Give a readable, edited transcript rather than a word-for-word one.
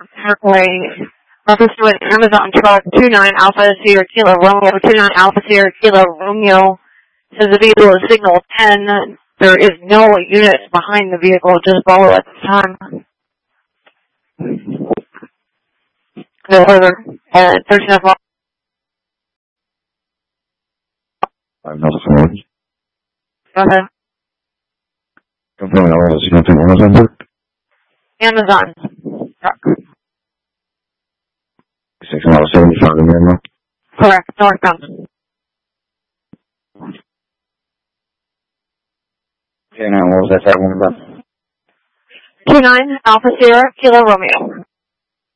Parkway. Reference to an Amazon truck, 29 Alpha Sierra Kilo Romeo, 29 Alpha Sierra Kilo Romeo. Says the vehicle is signal 10. There is no units behind the vehicle, just follow at the time. No further. 13 o'clock. I'm not phone. Go ahead. Confirm all is nothing Amazon. Amazon truck. 6 miles 75 in there. Correct, northbound. Okay, now what was that one about? 29 Alpha Sierra Kilo Romeo.